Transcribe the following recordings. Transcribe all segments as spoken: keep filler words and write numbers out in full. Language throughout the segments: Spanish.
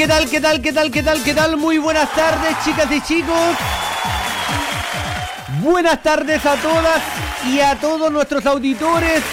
¿Qué tal, qué tal, qué tal, qué tal, qué tal? Muy buenas tardes, chicas y chicos. Buenas tardes a todas y a todos nuestros auditores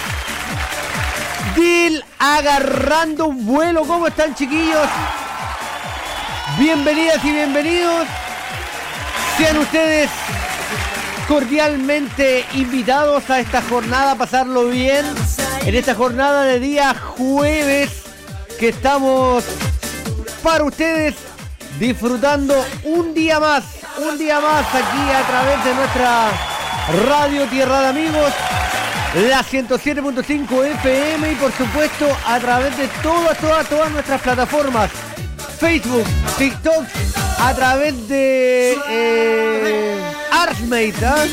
del Agarrando un Vuelo. ¿Cómo están, chiquillos? Bienvenidas y bienvenidos. Sean ustedes cordialmente invitados a esta jornada, a pasarlo bien. En esta jornada de día jueves que estamos para ustedes disfrutando un día más, un día más aquí a través de nuestra radio Tierra de Amigos, la ciento siete punto cinco F M y por supuesto a través de todas, todas, todas nuestras plataformas, Facebook, TikTok, a través de eh, Artsmate, ¿eh?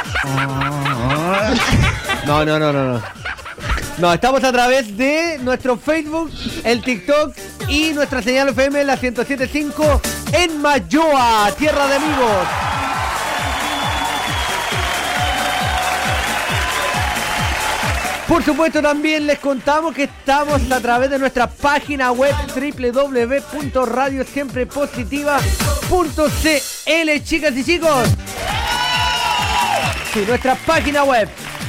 No, no, no, no, no. No, estamos a través de nuestro Facebook, el TikTok y nuestra señal F M, la ciento siete punto cinco en Mayoa, Tierra de Amigos. Por supuesto, también les contamos que estamos a través de nuestra página web doble u doble u doble u punto radio siempre positiva punto c l, chicas y chicos. Sí, nuestra página web.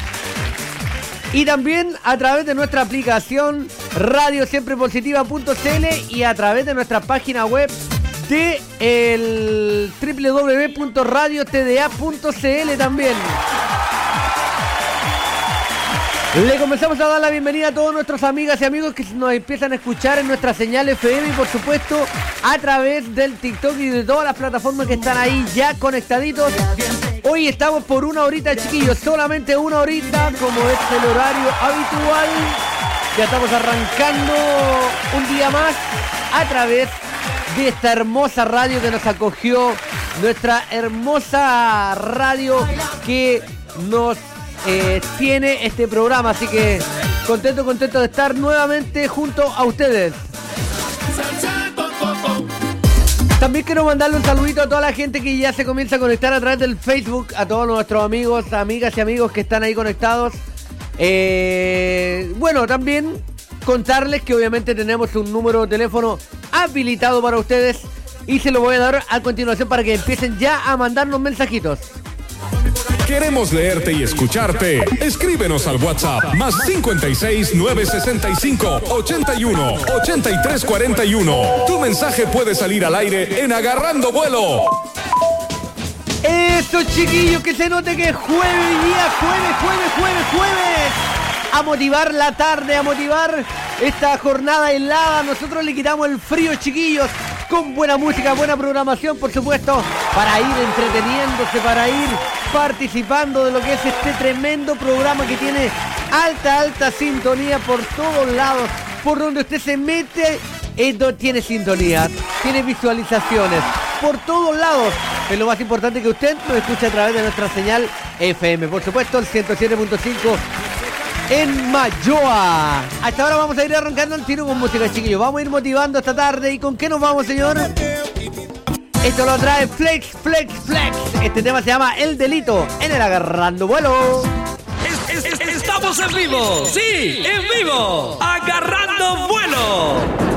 Y también a través de nuestra aplicación radio siempre positiva punto c l y a través de nuestra página web de el doble u doble u doble u punto radio t d a punto c l también. Le comenzamos a dar la bienvenida a todos nuestros amigas y amigos que nos empiezan a escuchar en nuestra señal F M y por supuesto a través del TikTok y de todas las plataformas que están ahí ya conectaditos. Hoy estamos por una horita, chiquillos, solamente una horita como es el horario habitual. Ya estamos arrancando un día más a través de esta hermosa radio que nos acogió, nuestra hermosa radio que nos Eh, tiene este programa, así que contento, contento de estar nuevamente junto a ustedes. También quiero mandarle un saludito a toda la gente que ya se comienza a conectar a través del Facebook, a todos nuestros amigos, amigas y amigos que están ahí conectados. Eh, bueno, también contarles que obviamente tenemos un número de teléfono habilitado para ustedes y se lo voy a dar a continuación para que empiecen ya a mandarnos mensajitos. Queremos leerte y escucharte. Escríbenos al WhatsApp más cincuenta y seis, novecientos sesenta y cinco, ochenta y uno, ochenta y tres cuarenta y uno. Tu mensaje puede salir al aire en Agarrando Vuelo. Eso, chiquillos, que se note que es jueves y día, jueves, jueves, jueves, jueves. A motivar la tarde, a motivar esta jornada helada. Nosotros le quitamos el frío, chiquillos, con buena música, buena programación, por supuesto, para ir entreteniéndose, para ir participando de lo que es este tremendo programa que tiene alta, alta sintonía por todos lados. Por donde usted se mete, esto tiene sintonía, tiene visualizaciones, por todos lados. Es lo más importante que usted nos escuche a través de nuestra señal F M. Por supuesto, el ciento siete punto cinco en Mayoa. Hasta ahora vamos a ir arrancando el tiro con música, chiquillos. Vamos a ir motivando esta tarde. ¿Y con qué nos vamos, señor? Esto lo trae Flex, Flex, Flex. Este tema se llama El Delito en el Agarrando Vuelo. Es, es, es, estamos en vivo. Sí, en vivo. Agarrando Vuelo.